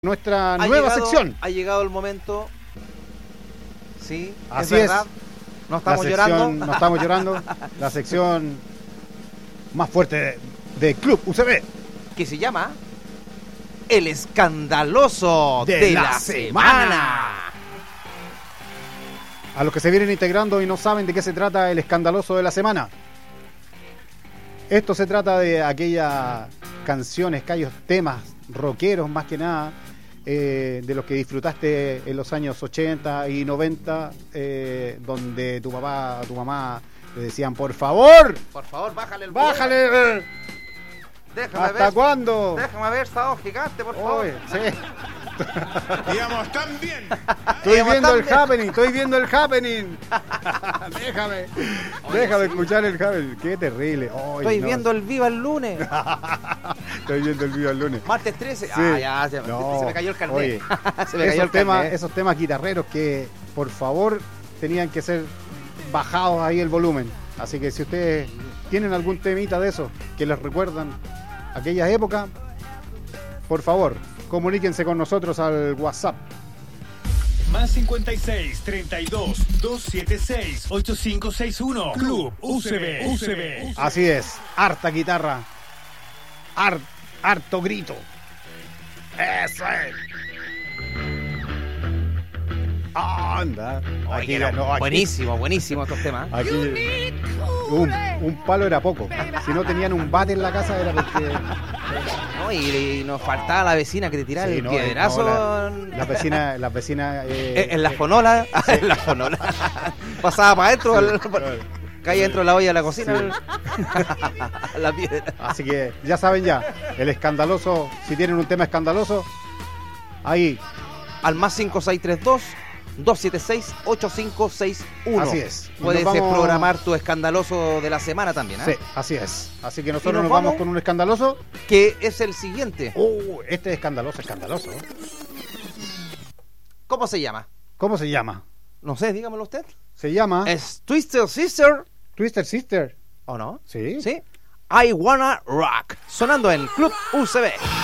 Nuestra nueva sección. Ha llegado el momento. Sí, así es verdad. No estamos llorando. No estamos llorando. La sección más fuerte de Club UCB. Que se llama El Escandaloso de la Semana. A los que se vienen integrando y no saben de qué se trata el Escandaloso de la Semana. Esto se trata de aquellas canciones, aquellos temas rockeros más que nada, de los que disfrutaste en los años 80 y 90, donde tu papá o tu mamá te decían, por favor, bájale el bájale. Déjame ¿Hasta ver, cuándo? Déjame ver Estado Gigante, por favor. Oye, sí. Digamos, también. Estoy viendo el happening. Déjame escuchar el happening. Qué terrible. Estoy viendo el Viva el lunes. Estoy viendo el Viva el lunes. Martes 13. Sí. Se me cayó el carnet. Oye, se me cayó el carnet. Esos temas guitarreros que, por favor, tenían que ser bajados ahí el volumen. Así que si ustedes tienen algún temita de eso que les recuerdan aquella época, por favor, comuníquense con nosotros al WhatsApp. Más 56 32 276 8561. Club UCB. Así es, harta guitarra, harto grito. Eso es. Anda. Aquí, buenísimo estos temas. Aquí un palo era poco. Si no tenían un bate en la casa era porque... No, y nos faltaba la vecina que te tirara el piedrazo. La vecina en la fonola. Sí. En la fonola. Pasaba para adentro. Caía dentro de la olla de la cocina. Sí. La piedra. Así que ya saben el escandaloso, si tienen un tema escandaloso, ahí. Al más 5632 276-8561. Así es. Puedes programar tu escandaloso de la semana también, ¿eh? Sí, así es. Así que nosotros nos vamos con un escandaloso. Que es el siguiente. Este es escandaloso. ¿Cómo se llama? ¿Cómo se llama? No sé, dígamelo usted. Se llama... Es Twisted Sister. Twisted Sister. ¿O no? Sí. Sí. I Wanna Rock. Sonando en Club UCB.